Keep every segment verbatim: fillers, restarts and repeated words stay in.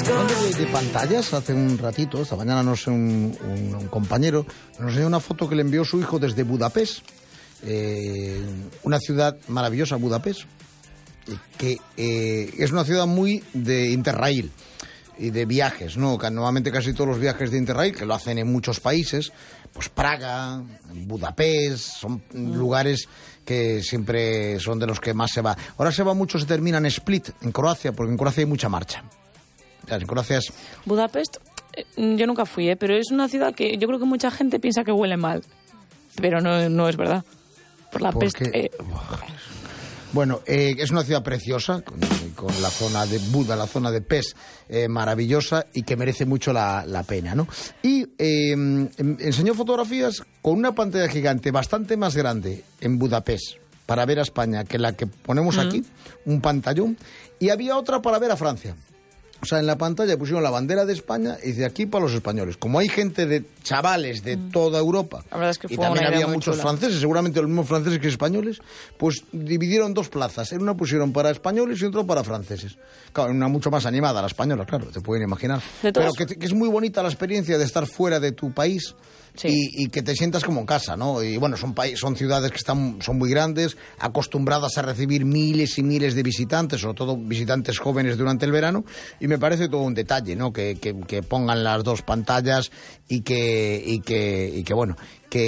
Hablando de, de pantallas, hace un ratito, esta mañana, no sé, un, un, un compañero nos enseñó una foto que le envió su hijo desde Budapest, eh, una ciudad maravillosa, Budapest, que eh, es una ciudad muy de Interrail y de viajes, ¿no? Normalmente casi todos los viajes de Interrail, que lo hacen en muchos países, pues Praga, Budapest, son lugares que siempre son de los que más se va. Ahora se va mucho, se termina en Split, en Croacia, porque en Croacia hay mucha marcha. En Croacia es... Budapest, eh, yo nunca fui, ¿eh? Pero es una ciudad que yo creo que mucha gente piensa que huele mal, pero no, no es verdad. Por la Porque... peste... Eh... Bueno, eh, es una ciudad preciosa, con, con la zona de Buda, la zona de Pest, eh, maravillosa y que merece mucho la, la pena, ¿no? Y eh, enseñó fotografías con una pantalla gigante, bastante más grande en Budapest, para ver a España, que la que ponemos aquí, mm. un pantallón, y había otra para ver a Francia. O sea, en la pantalla pusieron la bandera de España y de aquí para los españoles. Como hay gente de chavales de toda Europa, la verdad es que y fue también una había idea muchos muy chula. franceses, seguramente los mismos franceses que españoles, pues dividieron dos plazas. En una pusieron para españoles y otra para franceses. Claro, una mucho más animada, la española, claro, te pueden imaginar. Pero que, que es muy bonita la experiencia de estar fuera de tu país. Sí. Y, y que te sientas como en casa, ¿no? Y bueno, son, son ciudades que están, son muy grandes, acostumbradas a recibir miles y miles de visitantes, sobre todo visitantes jóvenes durante el verano, y me parece todo un detalle, ¿no? Que, que, que pongan las dos pantallas y que, y que, y que bueno,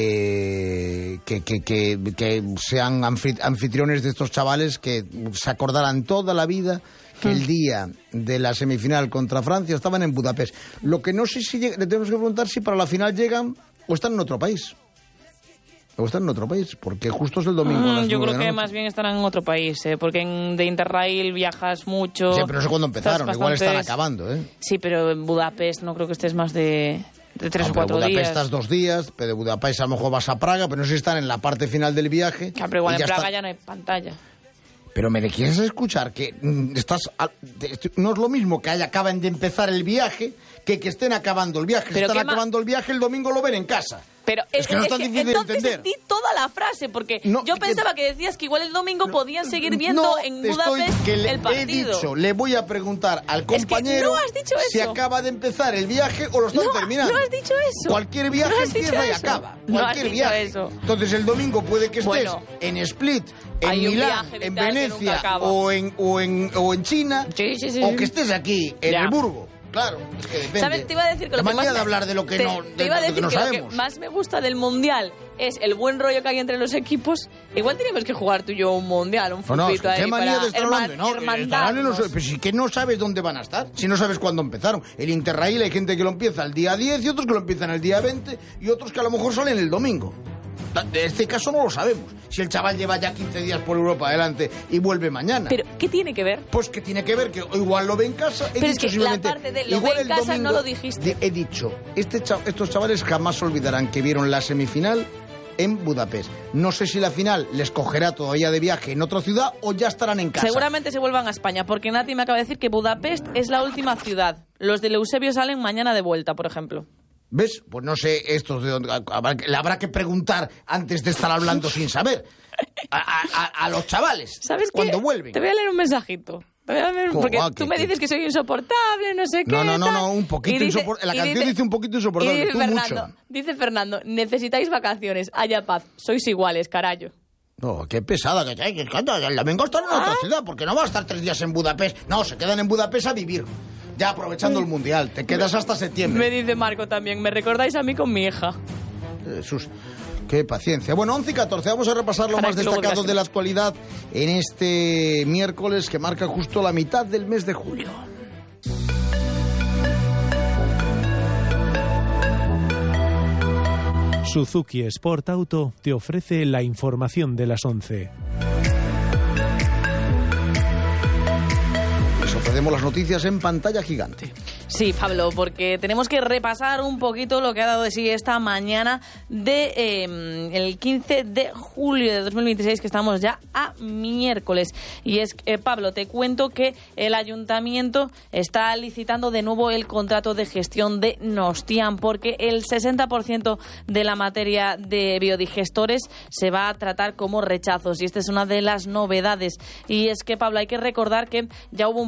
que, que, que, que, que sean anfitriones de estos chavales que se acordarán toda la vida que el día de la semifinal contra Francia estaban en Budapest. Lo que no sé si llega, le tenemos que preguntar si para la final llegan o están en otro país. O están en otro país, porque justo es el domingo. Mm, yo creo que más bien estarán en otro país, ¿eh? Porque en, de Interrail viajas mucho. Sí, pero no sé cuándo empezaron, igual están acabando, ¿eh? Sí, pero en Budapest no creo que estés más de, de tres no, o cuatro Budapest días. Estás dos días, pero de Budapest a lo mejor vas a Praga, pero no sé si están en la parte final del viaje. Ah, pero igual en ya Praga está... ya no hay pantalla. Pero me quieres escuchar que estás no es lo mismo que haya, acaban de empezar el viaje que que estén acabando el viaje. Si están acabando el viaje, el domingo lo ven en casa. Pero es, es que no es está que difícil entonces de entender. Di toda la frase, porque no, yo pensaba que, que decías que igual el domingo no, podían seguir viendo no, en Budapest estoy, que le, el partido. He dicho, le voy a preguntar al compañero es que no has dicho eso. si acaba de empezar el viaje o lo están no, terminando. No has dicho eso. Cualquier viaje no empieza y acaba. No Cualquier has viaje. Dicho eso. Entonces el domingo puede que estés bueno, en Split, en hay Milán, en Venecia o en, o, en, o en China, sí, sí, sí, o sí. que estés aquí en ya. el Burgo. Claro, es que depende. ¿Sabes? Te iba a decir que lo la que manera más de hablar de lo que te, no, te iba a de, decir de lo que que no lo sabemos. que más me gusta del Mundial es el buen rollo que hay entre los equipos. Igual tenemos que jugar tú y yo un Mundial, un no, no, es que ahí ¿qué manía para de estar herman, hablando? No, no, pero si que no sabes dónde van a estar, si no sabes cuándo empezaron. El Interrail hay gente que lo empieza el día diez y otros que lo empiezan el día veinte y otros que a lo mejor salen el domingo. De este caso no lo sabemos. Si el chaval lleva ya quince días por Europa adelante y vuelve mañana. ¿Pero qué tiene que ver? Pues que tiene que ver que igual lo ve en casa. He Pero dicho es que la parte de lo ve en casa domingo, no lo dijiste. He dicho, este chav estos chavales jamás olvidarán que vieron la semifinal en Budapest. No sé si la final les cogerá todavía de viaje en otra ciudad o ya estarán en casa. Seguramente se vuelvan a España, porque Nati me acaba de decir que Budapest es la última ciudad. Los del Eusebio salen mañana de vuelta, por ejemplo. ¿Ves? Pues no sé, estos de dónde, le habrá que preguntar antes de estar hablando sin saber. A, a, a los chavales. ¿Sabes cuando qué? vuelven. Te voy a leer un mensajito. Te voy a leer, oh, porque ah, tú que, me que... dices que soy insoportable, no sé qué. No, no, no, tal. no, un poquito insoportable. La canción dice, dice un poquito insoportable. Y dice, tú Fernando, mucho. dice Fernando, necesitáis vacaciones, haya paz, sois iguales, carayo. No, qué pesada que hay, que el domingo están en otra ¿Ah? ciudad, porque no va a estar tres días en Budapest. No, se quedan en Budapest a vivir. Ya aprovechando el Mundial, te quedas hasta septiembre. Me dice Marco también, me recordáis a mí con mi hija. Jesús, qué paciencia. Bueno, once y catorce, vamos a repasar lo Para más que destacado de la actualidad en este miércoles que marca justo la mitad del mes de julio. Suzuki Sport Auto te ofrece la información de las once. Ofrecemos las noticias en pantalla gigante. Sí, Pablo, porque tenemos que repasar un poquito lo que ha dado de sí esta mañana de eh, el quince de julio de dos mil veintiséis, que estamos ya a miércoles. Y es, eh, Pablo, te cuento que el ayuntamiento está licitando de nuevo el contrato de gestión de Nostian, porque el sesenta por ciento de la materia de biodigestores se va a tratar como rechazos, y esta es una de las novedades. Y es que, Pablo, hay que recordar que ya hubo un primer intento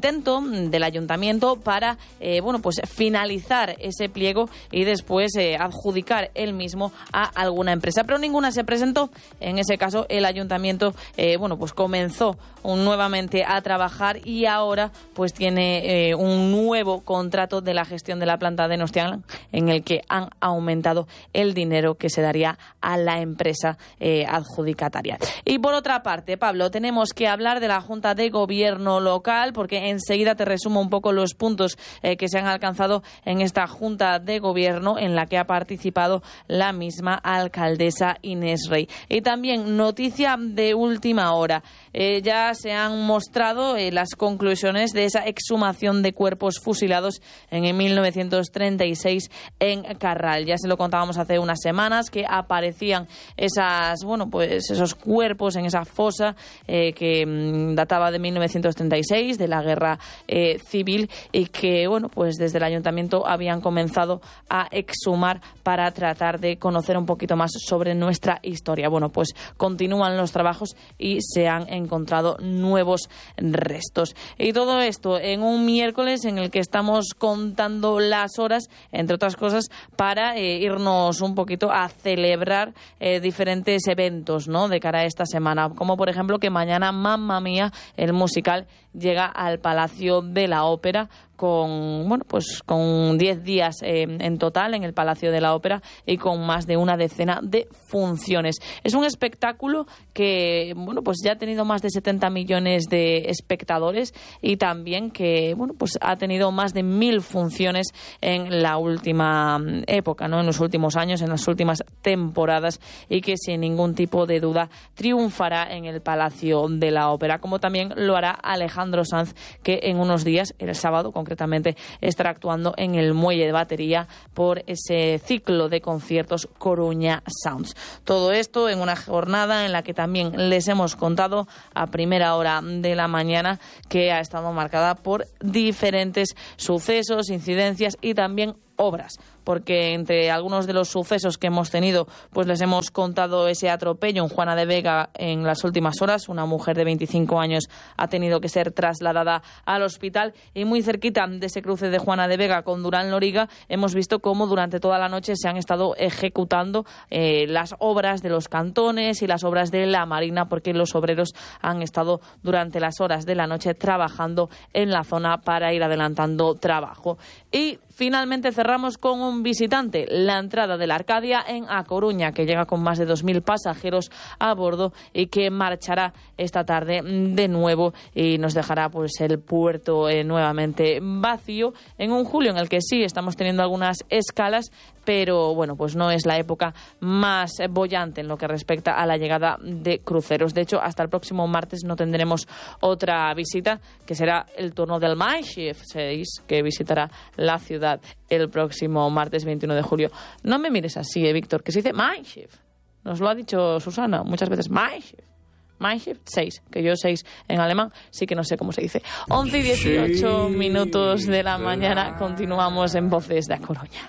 intento del ayuntamiento para eh, bueno, pues finalizar ese pliego y después eh, adjudicar el mismo a alguna empresa, pero ninguna se presentó. En ese caso el ayuntamiento eh, bueno, pues comenzó un, nuevamente a trabajar y ahora pues tiene eh, un nuevo contrato de la gestión de la planta de Donostian en el que han aumentado el dinero que se daría a la empresa eh, adjudicataria. Y por otra parte, Pablo, tenemos que hablar de la Junta de Gobierno local, porque enseguida te resumo un poco los puntos eh, que se han alcanzado en esta Junta de Gobierno en la que ha participado la misma alcaldesa Inés Rey. Y también noticia de última hora. Eh, ya se han mostrado eh, las conclusiones de esa exhumación de cuerpos fusilados en mil novecientos treinta y seis en Carral. Ya se lo contábamos hace unas semanas que aparecían esas, bueno, pues esos cuerpos en esa fosa eh, que mm, databa de mil novecientos treinta y seis, de la guerra eh, civil, y que, bueno, pues desde el ayuntamiento habían comenzado a exhumar para tratar de conocer un poquito más sobre nuestra historia. Bueno, pues continúan los trabajos y se han encontrado nuevos restos. Y todo esto en un miércoles en el que estamos contando las horas, entre otras cosas, para eh, irnos un poquito a celebrar eh, diferentes eventos, ¿no?, de cara a esta semana, como por ejemplo que mañana Mamma Mía, el musical, llega al Palacio de la Ópera con, bueno, pues con diez días eh, en total en el Palacio de la Ópera y con más de una decena de funciones. Es un espectáculo que, bueno, pues ya ha tenido más de setenta millones de espectadores y también que, bueno, pues ha tenido más de mil funciones en la última época, ¿no?, en los últimos años, en las últimas temporadas, y que sin ningún tipo de duda triunfará en el Palacio de la Ópera, como también lo hará Alejandro Sanz, que en unos días, el sábado concretamente, estará actuando en el Muelle de Batería por ese ciclo de conciertos Coruña Sounds. Todo esto en una jornada en la que también les hemos contado a primera hora de la mañana que ha estado marcada por diferentes sucesos, incidencias y también obras, porque entre algunos de los sucesos que hemos tenido, pues les hemos contado ese atropello en Juana de Vega en las últimas horas. Una mujer de veinticinco años ha tenido que ser trasladada al hospital, y muy cerquita de ese cruce de Juana de Vega con Durán Loriga hemos visto cómo durante toda la noche se han estado ejecutando eh, las obras de los cantones y las obras de la Marina, porque los obreros han estado durante las horas de la noche trabajando en la zona para ir adelantando trabajo. Y finalmente cerramos con un visitante, la entrada de la Arcadia en A Coruña, que llega con más de dos mil pasajeros a bordo y que marchará esta tarde de nuevo y nos dejará pues el puerto eh, nuevamente vacío en un julio en el que sí estamos teniendo algunas escalas, pero bueno, pues no es la época más boyante en lo que respecta a la llegada de cruceros. De hecho, hasta el próximo martes no tendremos otra visita, que será el turno del Mein Schiff seis, que visitará la ciudad el próximo martes veintiuno de julio. No me mires así, eh, Víctor, que se dice Mein Schiff. Nos lo ha dicho Susana muchas veces, Mein Schiff. Mein Schiff seis, que yo seis en alemán sí que no sé cómo se dice. once y dieciocho minutos de la mañana, continuamos en Voces de A Coruña.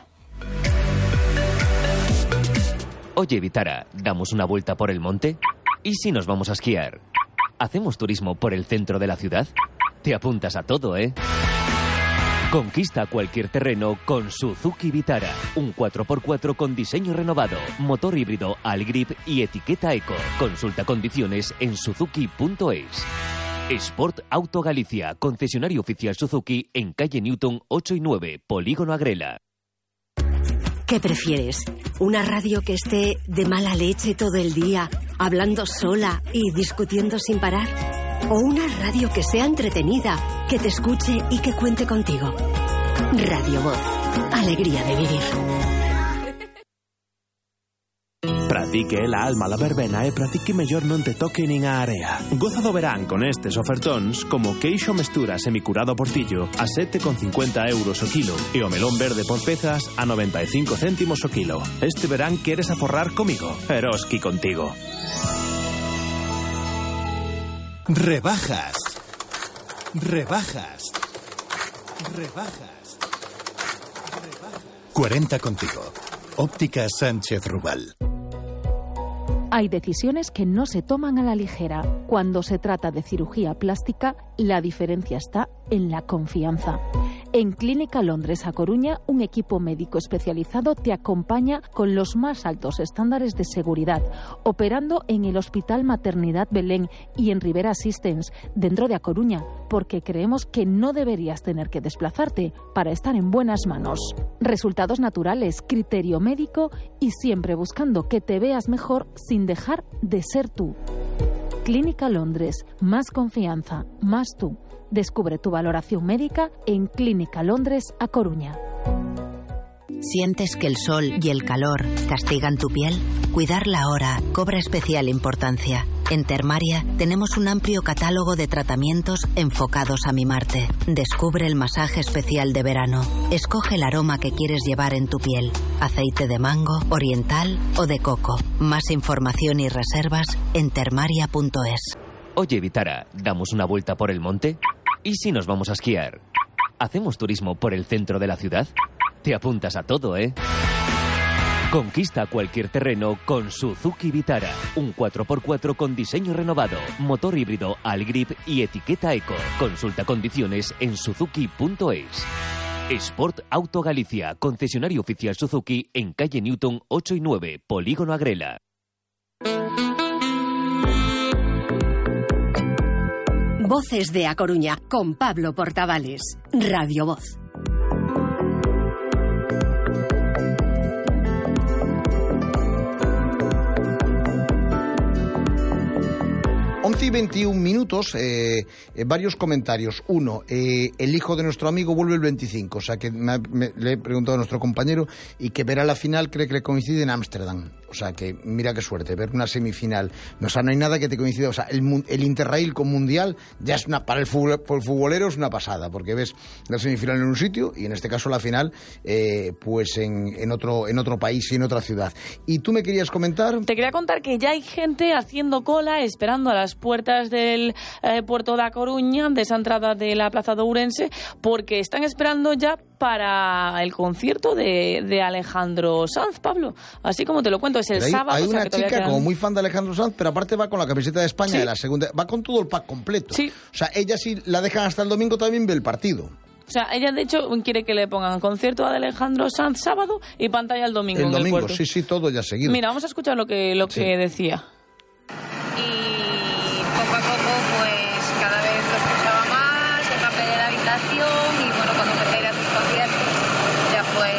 Oye, Vitara, ¿damos una vuelta por el monte? ¿Y si nos vamos a esquiar? ¿Hacemos turismo por el centro de la ciudad? Te apuntas a todo, ¿eh? Conquista cualquier terreno con Suzuki Vitara. Un cuatro por cuatro con diseño renovado, motor híbrido Allgrip y etiqueta Eco. Consulta condiciones en suzuki punto es. Sport Auto Galicia, concesionario oficial Suzuki en calle Newton ocho y nueve, Polígono Agrela. ¿Qué prefieres? ¿Una radio que esté de mala leche todo el día, hablando sola y discutiendo sin parar? ¿O una radio que sea entretenida, que te escuche y que cuente contigo? Radio Voz. Alegría de vivir. Pratique la alma la verbena e pratique mellor non te toque nin a area. Goza do verán con estes ofertóns como queixo mestura semicurado portillo a sete con cincuenta euros o kilo e o melón verde por pezas a noventa e cinco céntimos o kilo. Este verán queres aforrar comigo? Eroski contigo. Rebajas. Rebajas. Rebajas. Rebajas. cuarenta contigo. Óptica Sánchez Rubal. Hay decisiones que no se toman a la ligera. Cuando se trata de cirugía plástica, la diferencia está en la confianza. En Clínica Londres A Coruña, un equipo médico especializado te acompaña con los más altos estándares de seguridad, operando en el Hospital Maternidad Belén y en Rivera Assistance, dentro de A Coruña, porque creemos que no deberías tener que desplazarte para estar en buenas manos. Resultados naturales, criterio médico y siempre buscando que te veas mejor sin dejar de ser tú. Clínica Londres, más confianza, más tú. Descubre tu valoración médica en Clínica Londres A Coruña. ¿Sientes que el sol y el calor castigan tu piel? Cuidarla ahora cobra especial importancia. En Termaria tenemos un amplio catálogo de tratamientos enfocados a mimarte. Descubre el masaje especial de verano. Escoge el aroma que quieres llevar en tu piel. Aceite de mango, oriental o de coco. Más información y reservas en termaria punto es. Oye, Vitara, ¿damos una vuelta por el monte? ¿Y si nos vamos a esquiar? ¿Hacemos turismo por el centro de la ciudad? Te apuntas a todo, ¿eh? Conquista cualquier terreno con Suzuki Vitara. Un cuatro por cuatro con diseño renovado, motor híbrido Allgrip y etiqueta Eco. Consulta condiciones en suzuki punto es. Sport Auto Galicia, concesionario oficial Suzuki en calle Newton ocho y nueve, Polígono Agrela. Voces de A Coruña, con Pablo Portavales. Radio Voz. once y veintiún minutos, eh, eh, varios comentarios. Uno, eh, el hijo de nuestro amigo vuelve el veinticinco, o sea que me, me, le he preguntado a nuestro compañero y que verá la final, cree que le coincide en Ámsterdam. O sea que mira qué suerte, ver una semifinal. O sea, no hay nada que te coincida. O sea, el, el Interrail con Mundial ya es una, para el, fútbol, para el futbolero es una pasada, porque ves la semifinal en un sitio y en este caso la final eh, pues en, en, otro, en otro país y en otra ciudad. ¿Y tú me querías comentar? Te quería contar que ya hay gente haciendo cola, esperando a las puertas del eh, puerto de A Coruña, de esa entrada de la Plaza de Ourense, porque están esperando ya para el concierto de, de Alejandro Sanz, Pablo. Así como te lo cuento, es el hay, sábado. Hay o sea, una que chica quedan... como muy fan de Alejandro Sanz, pero aparte va con la camiseta de España, ¿sí?, de la segunda. Va con todo el pack completo. Sí. O sea, ella, si la dejan hasta el domingo, también ve el partido. O sea, ella de hecho quiere que le pongan concierto de Alejandro Sanz sábado y pantalla el domingo. El en domingo, el puerto. sí, sí, todo ya seguido. Mira, vamos a escuchar lo que, lo sí. que decía. Y poco a poco, pues cada vez lo escuchaba más, el papel de la habitación, y bueno, cuando empecé a ir a sus conciertos, ya fue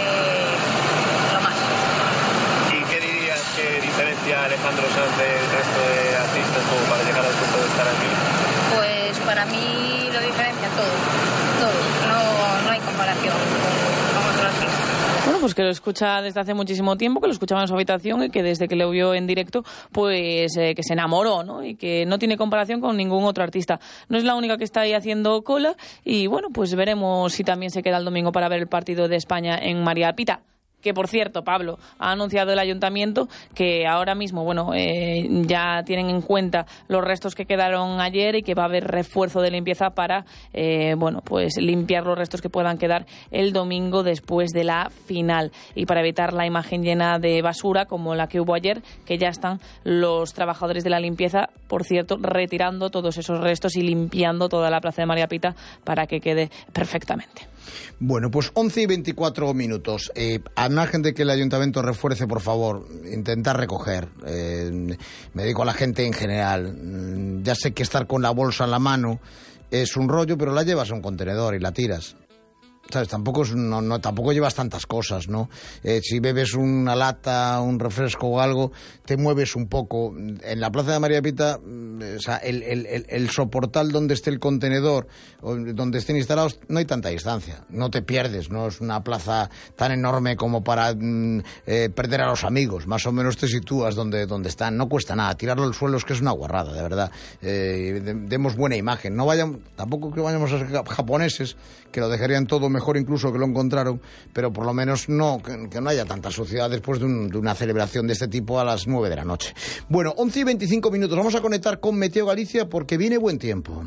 lo más. ¿Y qué dirías que diferencia a Alejandro Sanz del resto de artistas como para llegar al punto de estar aquí? Pues para mí lo diferencia todo, todo, no, no hay comparación con, con otros artistas. Bueno, pues que lo escucha desde hace muchísimo tiempo, que lo escuchaba en su habitación y que desde que lo vio en directo, pues eh, que se enamoró, ¿no? Y que no tiene comparación con ningún otro artista. No es la única que está ahí haciendo cola y bueno, pues veremos si también se queda el domingo para ver el partido de España en María Pita. Que, por cierto, Pablo, ha anunciado el ayuntamiento que ahora mismo, bueno, eh, ya tienen en cuenta los restos que quedaron ayer y que va a haber refuerzo de limpieza para, eh, bueno, pues limpiar los restos que puedan quedar el domingo después de la final. Y para evitar la imagen llena de basura como la que hubo ayer, que ya están los trabajadores de la limpieza, por cierto, retirando todos esos restos y limpiando toda la plaza de María Pita para que quede perfectamente. Bueno, pues once y veinticuatro minutos. Eh, a margen de que el ayuntamiento refuerce, por favor, intentar recoger. Eh, me dedico a la gente en general. Ya sé que estar con la bolsa en la mano es un rollo, pero la llevas a un contenedor y la tiras. ¿Sabes? Tampoco, es, no, no, tampoco llevas tantas cosas, ¿no? Eh, si bebes una lata, un refresco o algo, te mueves un poco. En la Plaza de María Pita, o sea, el, el, el, el soportal donde esté el contenedor, o donde estén instalados, no hay tanta distancia. No te pierdes, no es una plaza tan enorme como para mm, eh, perder a los amigos. Más o menos te sitúas donde, donde están. No cuesta nada. Tirarlo al suelo es que es una guarrada, de verdad. Eh, de, demos buena imagen. No vayan, tampoco que vayamos a ser japoneses, que lo dejarían todo mejor incluso que lo encontraron, pero por lo menos no que, que no haya tanta suciedad después de, un, de una celebración de este tipo a las nueve de la noche. Bueno, once y veinticinco minutos, vamos a conectar con Meteo Galicia porque viene buen tiempo.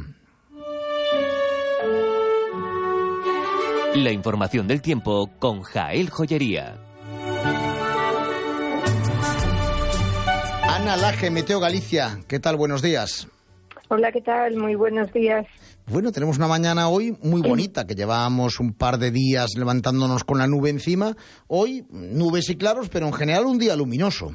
La información del tiempo con Jael Joyería. Ana Laje, Meteo Galicia. ¿Qué tal? Buenos días. Hola, ¿qué tal? Muy buenos días. Bueno, tenemos una mañana hoy muy bonita, que llevábamos un par de días levantándonos con la nube encima. Hoy nubes y claros, pero en general un día luminoso.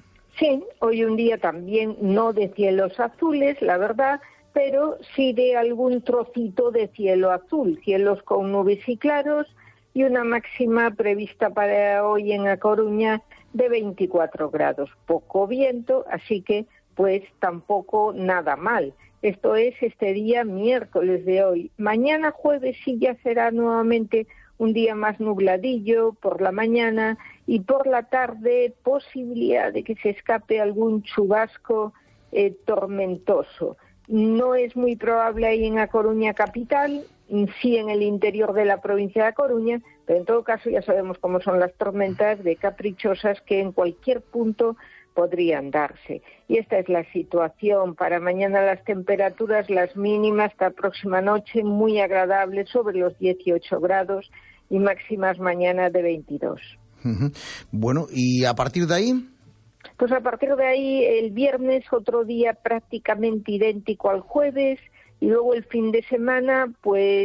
Sí, hoy un día también no de cielos azules, la verdad, pero sí de algún trocito de cielo azul, cielos con nubes y claros, y una máxima prevista para hoy en A Coruña de veinticuatro grados. Poco viento, así que pues tampoco nada mal. Esto es este día miércoles de hoy. Mañana jueves sí ya será nuevamente un día más nubladillo por la mañana y por la tarde posibilidad de que se escape algún chubasco eh, tormentoso. No es muy probable ahí en A Coruña capital, sí en el interior de la provincia de A Coruña, pero en todo caso ya sabemos cómo son las tormentas de caprichosas que en cualquier punto podrían darse. Y esta es la situación. Para mañana las temperaturas, las mínimas esta próxima noche, muy agradables, sobre los dieciocho grados, y máximas mañana de veintidós. Uh-huh. Bueno, ¿y a partir de ahí? Pues a partir de ahí, el viernes, otro día prácticamente idéntico al jueves, y luego el fin de semana, pues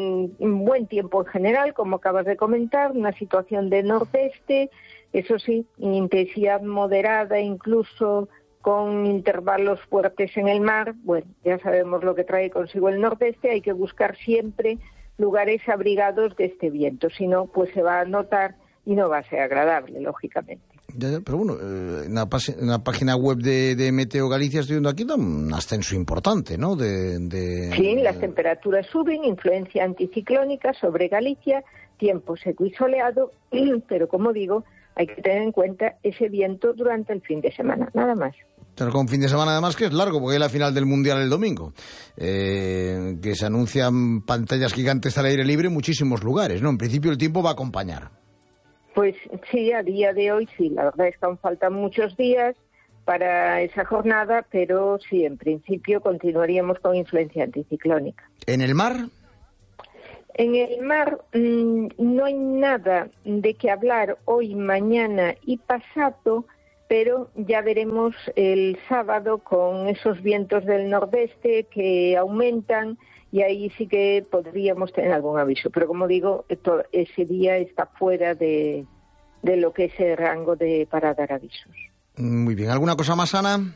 un buen tiempo en general, como acabas de comentar, una situación de nordeste, eso sí, intensidad moderada, incluso con intervalos fuertes en el mar. Bueno, ya sabemos lo que trae consigo el nordeste, hay que buscar siempre lugares abrigados de este viento, si no, pues se va a notar y no va a ser agradable, lógicamente. Ya, ya, pero bueno, eh, en, la en la página web de, de Meteo Galicia estoy viendo aquí un ascenso importante, ¿no? De, de, sí, de... las temperaturas suben, influencia anticiclónica sobre Galicia, tiempo seco y soleado, pero como digo, hay que tener en cuenta ese viento durante el fin de semana, nada más. Pero con fin de semana además que es largo, porque hay la final del Mundial el domingo, eh, que se anuncian pantallas gigantes al aire libre en muchísimos lugares, ¿no? En principio el tiempo va a acompañar. Pues sí, a día de hoy sí, la verdad es que aún faltan muchos días para esa jornada, pero sí, en principio continuaríamos con influencia anticiclónica. ¿En el mar? En el mar mmm, no hay nada de qué hablar hoy, mañana y pasado, pero ya veremos el sábado con esos vientos del nordeste que aumentan y ahí sí que podríamos tener algún aviso. Pero como digo, todo ese día está fuera de, de lo que es el rango de para dar avisos. Muy bien. ¿Alguna cosa más, Ana?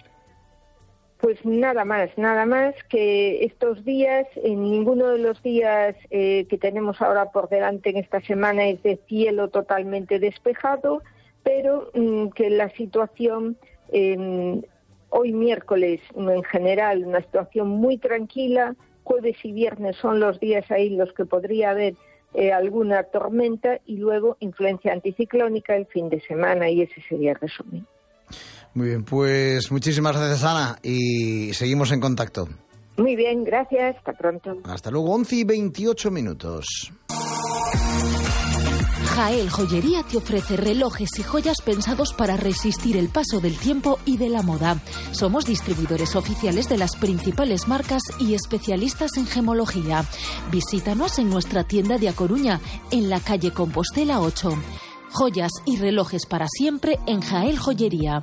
Pues nada más, nada más que estos días, en ninguno de los días eh, que tenemos ahora por delante en esta semana es de cielo totalmente despejado, pero mmm, que la situación eh, hoy miércoles en general una situación muy tranquila. Jueves y viernes son los días ahí los que podría haber eh, alguna tormenta y luego influencia anticiclónica el fin de semana, y ese sería el resumen. Muy bien, pues muchísimas gracias, Ana, y seguimos en contacto. Muy bien, gracias, hasta pronto. Hasta luego, once y veintiocho minutos. Jael Joyería te ofrece relojes y joyas pensados para resistir el paso del tiempo y de la moda. Somos distribuidores oficiales de las principales marcas y especialistas en gemología. Visítanos en nuestra tienda de A Coruña, en la calle Compostela ocho. Joyas y relojes para siempre en Jael Joyería.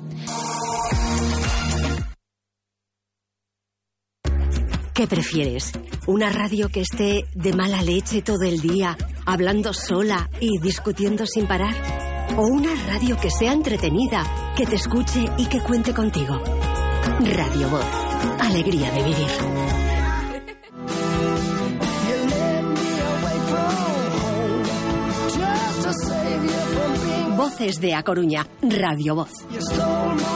¿Qué prefieres? ¿Una radio que esté de mala leche todo el día, hablando sola y discutiendo sin parar? ¿O una radio que sea entretenida, que te escuche y que cuente contigo? Radio Voz. Alegría de vivir. Voces de A Coruña. Radio Voz.